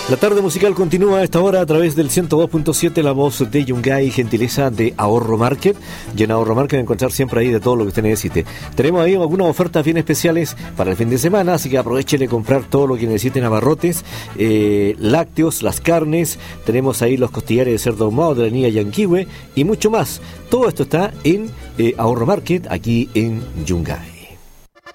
La tarde musical continúa a esta hora a través del 102.7, la voz de Yungay, gentileza de Ahorro Market. Y en Ahorro Market va a encontrar siempre ahí de todo lo que usted necesite. Tenemos ahí algunas ofertas bien especiales para el fin de semana, así que aprovechen de comprar todo lo que necesiten, abarrotes, lácteos, las carnes. Tenemos ahí los costillares de cerdo ahumado de la niña Yanquihue y mucho más. Todo esto está en Ahorro Market, aquí en Yungay.